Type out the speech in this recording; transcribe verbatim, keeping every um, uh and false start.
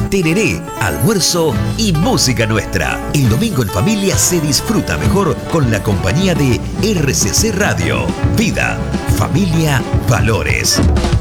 tereré, almuerzo y música nuestra. El domingo en familia se disfruta mejor con la compañía de R C C Radio. Vida, familia, valores.